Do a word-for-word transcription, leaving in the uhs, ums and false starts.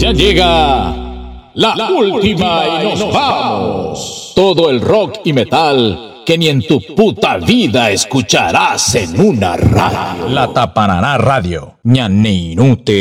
Ya llega la última y nos vamos. Todo el rock y metal que ni en tu puta vida escucharás en una radio. La Tapanará Radio. Ña ni inútil.